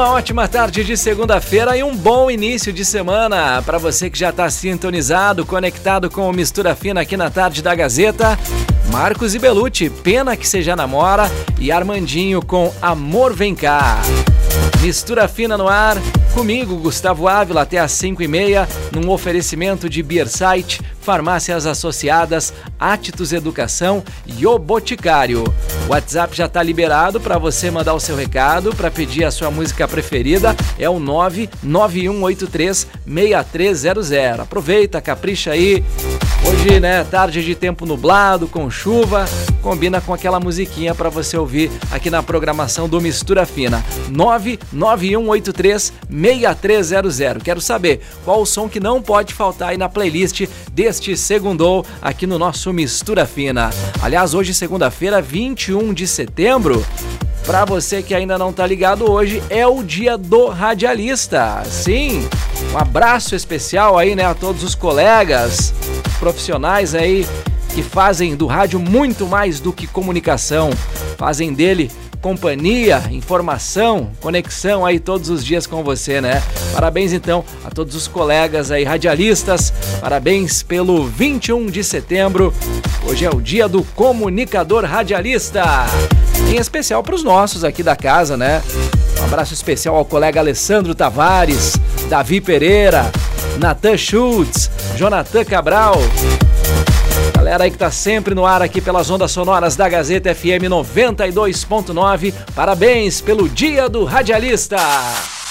Uma ótima tarde de segunda-feira e um bom início de semana para você que já está sintonizado, conectado com o Mistura Fina aqui na Tarde da Gazeta. Marcos e Belucci, Pena que Cê Já Namora, e Armandinho com Amor Vem Cá. Mistura Fina no ar, comigo, Gustavo Ávila, até às 5h30, num oferecimento de Beersite, Farmácias Associadas, Attus Educação e O Boticário. O WhatsApp já está liberado para você mandar o seu recado, para pedir a sua música preferida, é o 991836300. Aproveita, capricha aí. Hoje, né, tarde de tempo nublado, com chuva, combina com aquela musiquinha para você ouvir aqui na programação do Mistura Fina. 991836300. Quero saber qual o som que não pode faltar aí na playlist deste segundou aqui no nosso Mistura Fina. Aliás, hoje, segunda-feira, 21 de setembro, para você que ainda não tá ligado, hoje é o dia do radialista. Sim, um abraço especial aí, né, a todos os colegas profissionais aí que fazem do rádio muito mais do que comunicação, fazem dele companhia, informação, conexão aí todos os dias com você, né? Parabéns então a todos os colegas aí radialistas, parabéns pelo 21 de setembro, hoje é o dia do comunicador radialista, em especial para os nossos aqui da casa, né? Um abraço especial ao colega Alessandro Tavares, Davi Pereira, Natan Schultz, Jonathan Cabral, galera aí que tá sempre no ar aqui pelas ondas sonoras da Gazeta FM 92.9, parabéns pelo Dia do Radialista!